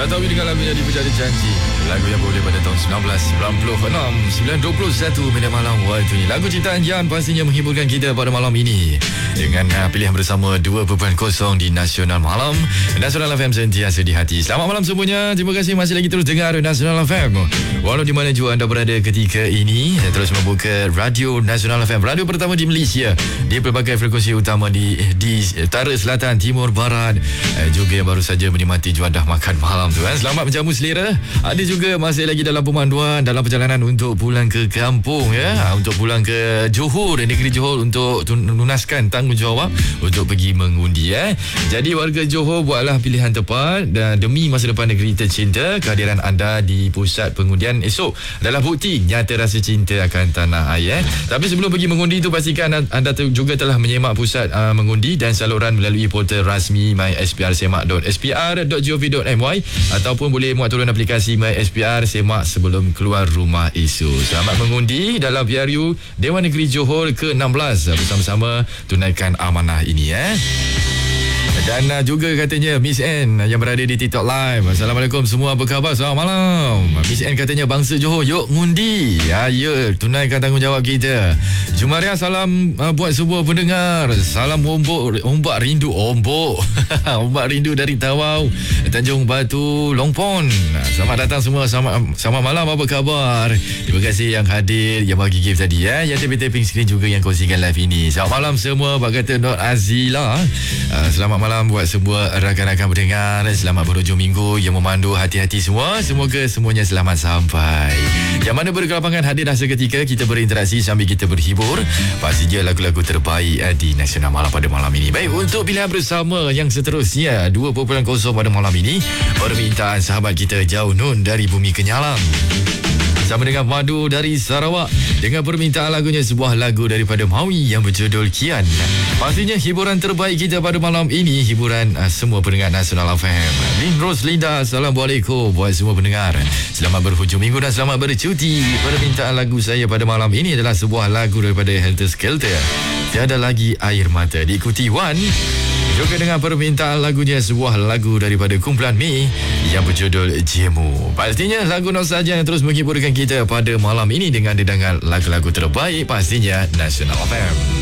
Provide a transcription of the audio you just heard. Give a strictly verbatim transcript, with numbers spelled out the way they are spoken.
Batawi dengan lagunya di Berjaya Janji. Lagu yang boleh pada tahun seribu sembilan ratus sembilan puluh enam, sembilan dua puluh satu minit malam waktu ini. Lagu ciptaan Jan pastinya menghiburkan kita pada malam ini dengan uh, pilihan bersama dua perpuluhan kosong di Nasional Malam. Nasional F M sentiasa di hati. Selamat malam semuanya. Terima kasih masih lagi terus dengar Nasional F M. Walau di mana juga anda berada ketika ini, terus membuka Radio Nasional F M, radio pertama di Malaysia, di pelbagai frekuensi utama di di utara, selatan, timur, barat. Eh, juga yang baru saja menikmati juadah makan malam tu, eh. Selamat menjamu selera. Ada juga masih lagi dalam pemanduan, dalam perjalanan untuk pulang ke kampung, ya, untuk pulang ke Johor, negeri Johor, untuk lunaskan tanggungjawab untuk pergi mengundi, eh. Jadi warga Johor, buatlah pilihan tepat dan demi masa depan negeri tercinta. Kehadiran anda di pusat pengundian esok adalah bukti nyata rasa cinta akan tanah air, eh. Tapi sebelum pergi mengundi tu, pastikan anda juga telah menyemak pusat uh, mengundi dan saluran melalui portal rasmi my s p r semak dot s p r dot gov dot m y ataupun boleh muat turun aplikasi My S P R Semak sebelum keluar rumah esok. Selamat mengundi dalam P R U Dewan Negeri Johor ke enam belas. Bersama-sama tunaikan amanah ini, eh. Dan uh, juga katanya Miss N yang berada di TikTok Live. Assalamualaikum semua, apa khabar? Selamat malam. Miss N katanya bangsa Johor, yuk ngundi. Ya, ya, tunaikan tanggungjawab kita. Jumaria, salam uh, buat semua pendengar. Salam ombok, ombak rindu. Ombok ombak rindu dari Tawau, Tanjung Batu, Longpon. Selamat datang semua. Selamat, selamat malam, apa khabar? Terima kasih yang hadir, yang bagi gift tadi, ya. Yang tapping-tapping screen juga yang kongsikan live ini. Selamat malam semua, Pak kata Nur Azila. uh, Selamat malam malam buat semua rakan-rakan pendengar. Selamat berhujung minggu yang memandu hati-hati semua. Semoga semuanya selamat sampai. Yang mana berkelapangan hadir dah seketika, kita berinteraksi sambil kita berhibur. Pastinya lagu-lagu terbaik di Nasional Malam pada malam ini. Baik, untuk pilihan bersama yang seterusnya dua perpuluhan kosong pada malam ini, permintaan sahabat kita Jauh Nun dari Bumi Kenyalang sama dengan Madu dari Sarawak dengan permintaan lagunya, sebuah lagu daripada Maui yang berjudul Kian. Pastinya hiburan terbaik kita pada malam ini, hiburan uh, semua pendengar Nasional F M. Lin Roslinda, Assalamualaikum buat semua pendengar. Selamat berhujung minggu dan selamat bercuti. Permintaan lagu saya pada malam ini adalah sebuah lagu daripada Helter Skelter, Tiada Lagi Air Mata. Diikuti Wan juga dengan permintaan lagunya, sebuah lagu daripada kumpulan Mi yang berjudul Jemu. Pastinya lagu nostalgia yang terus menghiburkan kita pada malam ini dengan dedangan lagu-lagu terbaik pastinya Nasional F M.